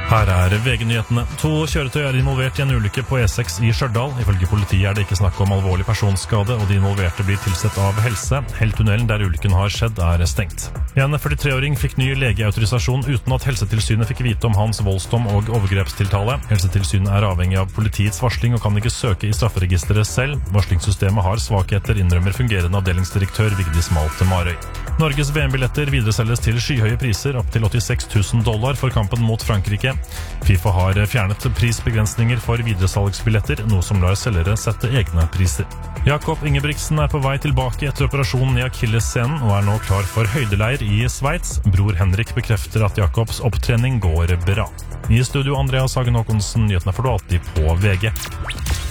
Her VG-nyhetene. 2 kjøretøy involvert I en ulykke på E6 I Stjørdal. Ifølge politiet det ikke snakk om alvorlig personskade, og de involverte blir tilsett av helse. Heltunnelen der ulykken har skjedd stengt. En 43-åring fikk ny legeautorisasjon uten at Helsetilsynet fikk vite om hans voldsdom og overgrepstiltale. Helsetilsynet avhengig av politiets varsling og kan ikke søke I strafferegisteret selv. Varslingssystemet har svakheter, innrømmer fungerende avdelingsdirektør Vigdis Malte Marøy. Norges VM-billetter videreselges til skyhøye priser, opp til $86,000 for kampen mot Frankrike. FIFA har fjernet prisbegrensninger for videresalgsbilletter, noe som lar selgere sette egne priser. Jakob Ingebrigtsen på vei tilbake etter operasjonen I akillessenen og nå klar for høydeleir I Sveits. Bror Henrik bekrefter at Jakobs opptrening går bra. I studio Andreas Hagen Håkonsen, nyhetene får du alltid på VG.